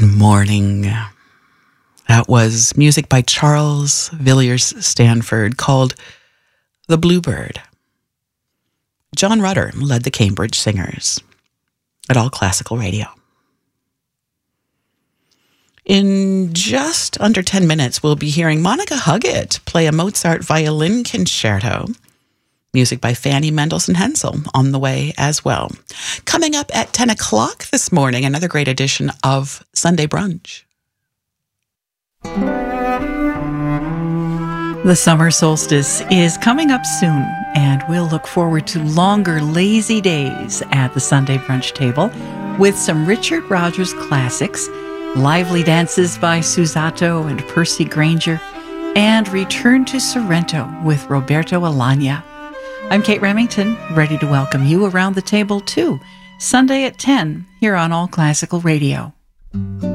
morning. That was music by Charles Villiers Stanford called The Bluebird. John Rutter led the Cambridge Singers at All Classical Radio. In just under 10 minutes, we'll be hearing Monica Huggett play a Mozart violin concerto. Music by Fanny Mendelssohn Hensel on the way as well. Coming up at 10 o'clock this morning, another great edition of Sunday Brunch. The summer solstice is coming up soon, and we'll look forward to longer, lazy days at the Sunday Brunch table with some Richard Rodgers classics, lively dances by Susato and Percy Granger, and Return to Sorrento with Roberto Alagna. I'm Kate Remington, ready to welcome you around the table too, Sunday at 10 here on All Classical Radio.